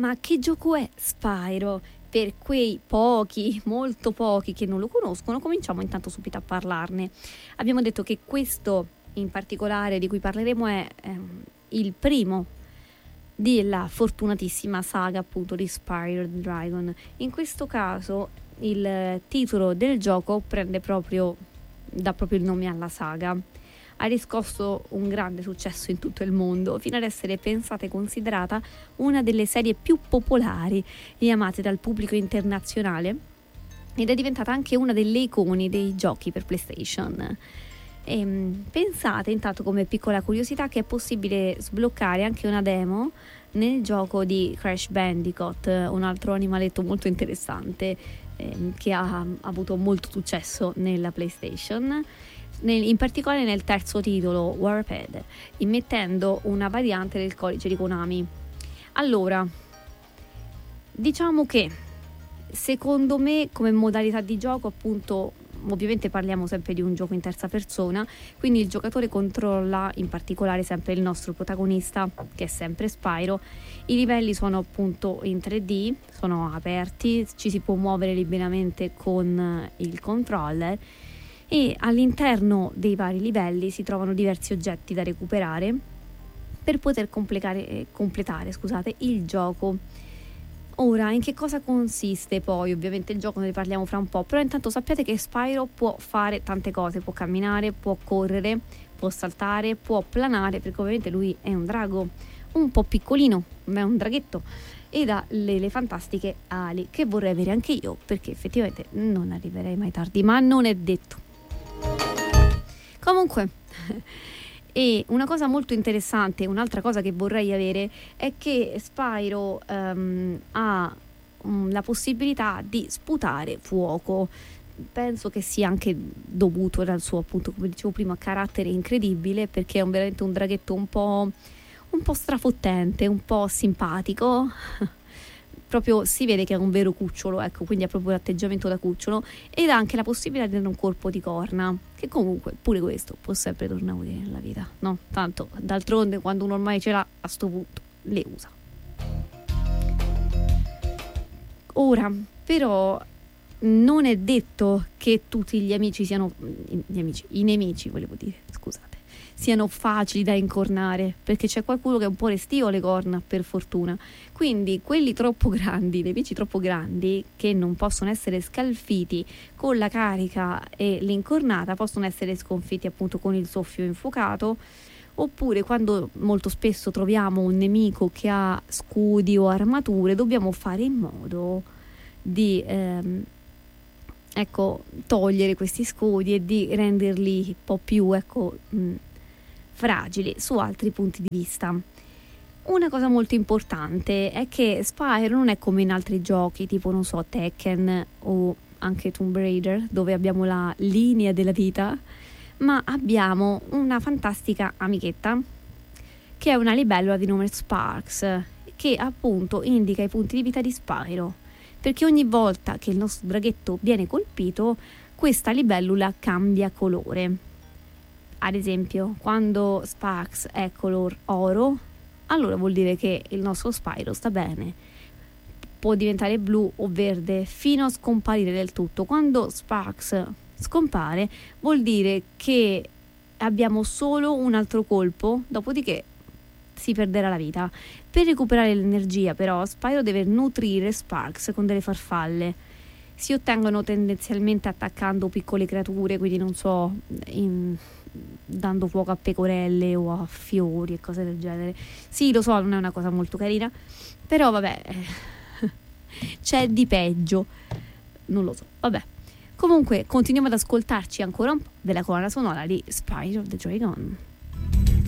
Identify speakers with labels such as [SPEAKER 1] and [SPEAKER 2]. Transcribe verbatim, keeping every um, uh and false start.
[SPEAKER 1] Ma che gioco è Spyro? Per quei pochi, molto pochi che non lo conoscono, cominciamo intanto subito a parlarne. Abbiamo detto che questo in particolare di cui parleremo è ehm, il primo della fortunatissima saga appunto di Spyro the Dragon. In questo caso il titolo del gioco prende proprio, dà proprio il nome alla saga. Ha riscosso un grande successo in tutto il mondo, fino ad essere pensata e considerata una delle serie più popolari e amate dal pubblico internazionale, ed è diventata anche una delle icone dei giochi per PlayStation. E, pensate intanto, come piccola curiosità, che è possibile sbloccare anche una demo nel gioco di Crash Bandicoot, un altro animaletto molto interessante ehm, che ha, ha avuto molto successo nella PlayStation. Nel, in particolare nel terzo titolo, Warped, immettendo una variante del codice di Konami. Allora, diciamo che secondo me come modalità di gioco, appunto, ovviamente parliamo sempre di un gioco in terza persona, quindi il giocatore controlla in particolare sempre il nostro protagonista, che è sempre Spyro. I livelli sono appunto in tre D, sono aperti, ci si può muovere liberamente con il controller, e all'interno dei vari livelli si trovano diversi oggetti da recuperare per poter completare, completare scusate, il gioco. Ora, in che cosa consiste poi? Ovviamente il gioco ne parliamo fra un po', però intanto sappiate che Spyro può fare tante cose, può camminare, può correre, può saltare, può planare, perché ovviamente lui è un drago un po' piccolino, ma è un draghetto, ed ha le, le fantastiche ali che vorrei avere anche io, perché effettivamente non arriverei mai tardi, ma non è detto. Comunque, e una cosa molto interessante, un'altra cosa che vorrei avere, è che Spyro um, ha um, la possibilità di sputare fuoco. Penso che sia anche dovuto dal suo, appunto, come dicevo prima, carattere incredibile, perché è un, veramente un draghetto un po', un po' strafottente, un po' simpatico. Proprio si vede che è un vero cucciolo, ecco, quindi ha proprio l'atteggiamento da cucciolo, ed ha anche la possibilità di avere un corpo di corna, che comunque pure questo può sempre tornare utile nella vita, no? Tanto d'altronde quando uno ormai ce l'ha, a sto punto le usa. Ora, però, non è detto che tutti gli amici siano gli amici, i nemici volevo dire, scusate, siano facili da incornare, perché c'è qualcuno che è un po' restio alle corna, per fortuna. Quindi quelli troppo grandi, nemici troppo grandi, che non possono essere scalfiti con la carica e l'incornata, possono essere sconfitti appunto con il soffio infuocato, oppure quando molto spesso troviamo un nemico che ha scudi o armature, dobbiamo fare in modo di ehm, ecco togliere questi scudi e di renderli un po' più ecco mh, fragili su altri punti di vista. Una cosa molto importante è che Spyro non è come in altri giochi, tipo non so Tekken o anche Tomb Raider, dove abbiamo la linea della vita, ma abbiamo una fantastica amichetta che è una libellula di nome Sparx, che appunto indica i punti di vita di Spyro, perché ogni volta che il nostro draghetto viene colpito, questa libellula cambia colore. Ad esempio, quando Sparx è color oro, allora vuol dire che il nostro Spyro sta bene. Può diventare blu o verde fino a scomparire del tutto. Quando Sparx scompare, vuol dire che abbiamo solo un altro colpo, dopodiché si perderà la vita. Per recuperare l'energia, però, Spyro deve nutrire Sparx con delle farfalle. Si ottengono tendenzialmente attaccando piccole creature, quindi non so, in, dando fuoco a pecorelle o a fiori e cose del genere. Sì, lo so, non è una cosa molto carina, però vabbè, c'è di peggio, non lo so, vabbè. Comunque continuiamo ad ascoltarci ancora un po' della colonna sonora di Spyro the Dragon.